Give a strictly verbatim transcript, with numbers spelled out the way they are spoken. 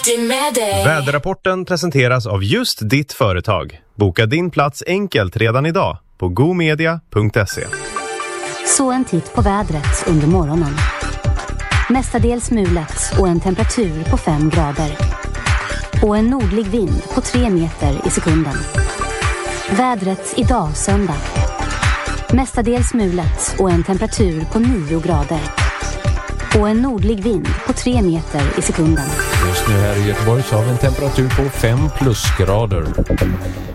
Väderrapporten presenteras av just ditt företag. Boka din plats enkelt redan idag på gomedia punkt se. Så en titt på vädret under morgonen. Mestadels mulet och en temperatur på fem grader. Och en nordlig vind på tre meter i sekunden. Vädret idag söndag. Mestadels mulet och en temperatur på nio grader. Och en nordlig vind på tre meter i sekunden. Just nu här i Göteborg så har vi en temperatur på fem plusgrader.